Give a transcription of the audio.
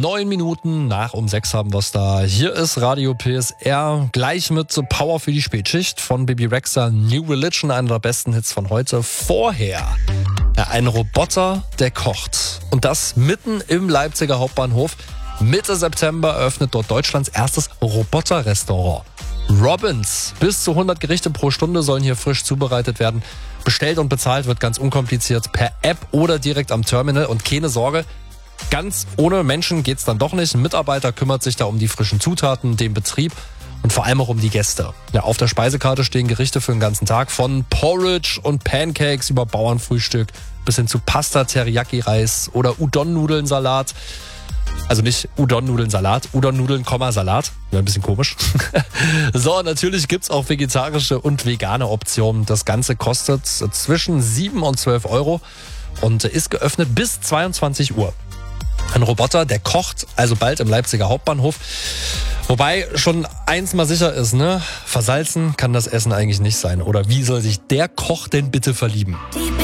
9 Minuten nach um 6 haben wir es da. Hier ist Radio PSR, gleich mit The Power für die Spätschicht von Bebe Rexha, New Religion, einer der besten Hits von heute. Vorher ein Roboter, der kocht. Und das mitten im Leipziger Hauptbahnhof. Mitte September eröffnet dort Deutschlands erstes Roboterrestaurant. Robins. Bis zu 100 Gerichte pro Stunde sollen hier frisch zubereitet werden. Bestellt und bezahlt wird ganz unkompliziert per App oder direkt am Terminal. Und keine Sorge, ganz ohne Menschen geht's dann doch nicht. Ein Mitarbeiter kümmert sich da um die frischen Zutaten, den Betrieb und vor allem auch um die Gäste. Ja, auf der Speisekarte stehen Gerichte für den ganzen Tag. Von Porridge und Pancakes über Bauernfrühstück bis hin zu Pasta, Teriyaki-Reis oder Udon-Nudeln-Salat. Also nicht Udon-Nudeln-Salat, Udon-Nudeln, Salat. Wäre ein bisschen komisch. So, natürlich gibt's auch vegetarische und vegane Optionen. Das Ganze kostet zwischen 7 und 12 Euro und ist geöffnet bis 22 Uhr. Ein Roboter, der kocht also bald im Leipziger Hauptbahnhof. Wobei schon eins mal sicher ist, ne? Versalzen kann das Essen eigentlich nicht sein. Oder wie soll sich der Koch denn bitte verlieben?